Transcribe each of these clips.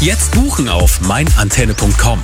Jetzt buchen auf meinantenne.com.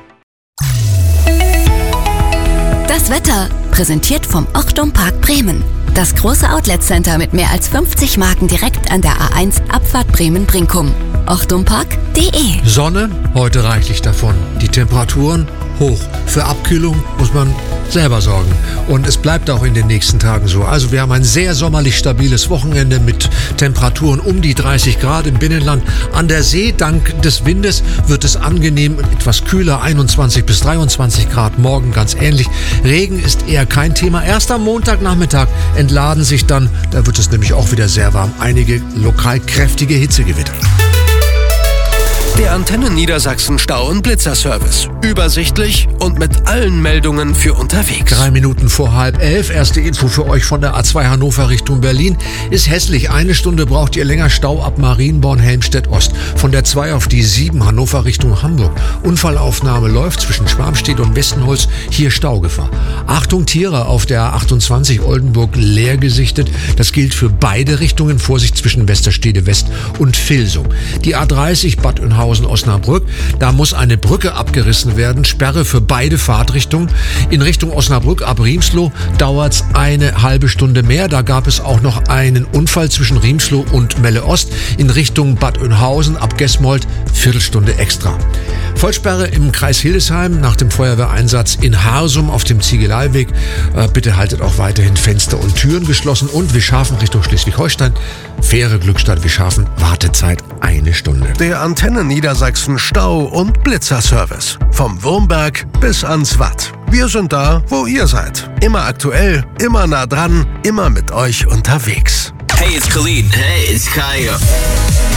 Das Wetter, präsentiert vom Ochtum Park Bremen. Das große Outlet-Center mit mehr als 50 Marken direkt an der A1 Abfahrt Bremen-Brinkum. ochtumpark.de. Sonne, heute reichlich davon. Die Temperaturen hoch. Für Abkühlung muss man selber sorgen. Und es bleibt auch in den nächsten Tagen so. Also wir haben ein sehr sommerlich stabiles Wochenende mit Temperaturen um die 30 Grad im Binnenland. An der See, dank des Windes, wird es angenehm und etwas kühler, 21 bis 23 Grad. Morgen ganz ähnlich. Regen ist eher kein Thema. Erst am Montagnachmittag entladen sich dann, da wird es nämlich auch wieder sehr warm, einige lokal kräftige Hitzegewitter. Der Antenne Niedersachsen Stau- und Blitzerservice. Übersichtlich und mit allen Meldungen für unterwegs. 3 Minuten vor 10:30. Erste Info für euch von der A2 Hannover Richtung Berlin. Ist hässlich. 1 Stunde braucht ihr länger. Stau ab Marienborn, Helmstedt Ost. Von der 2 auf die 7 Hannover Richtung Hamburg. Unfallaufnahme läuft zwischen Schwarmstedt und Westenholz. Hier Staugefahr. Achtung, Tiere auf der A28 Oldenburg leer gesichtet. Das gilt für beide Richtungen. Vorsicht zwischen Westerstede West und Vilsung. Die A30 Bad Oeynhausen-Osnabrück. Da muss eine Brücke abgerissen werden. Sperre für beide Fahrtrichtungen. In Richtung Osnabrück ab Riemsloh dauert es eine halbe Stunde mehr. Da gab es auch noch einen Unfall zwischen Riemsloh und Melle Ost. In Richtung Bad Oeynhausen ab Gesmold Viertelstunde extra. Vollsperre im Kreis Hildesheim nach dem Feuerwehreinsatz in Harsum auf dem Ziegeleiweg. Bitte haltet auch weiterhin Fenster und Türen geschlossen. Und Wischhafen Richtung Schleswig-Holstein. Fähre Glückstadt Wischhafen. Wartezeit 1 Stunde. Der Antenne Niedersachsen Stau- und Blitzerservice. Vom Wurmberg bis ans Watt. Wir sind da, wo ihr seid. Immer aktuell, immer nah dran, immer mit euch unterwegs. Hey, it's Khalid. Hey, it's Kaya.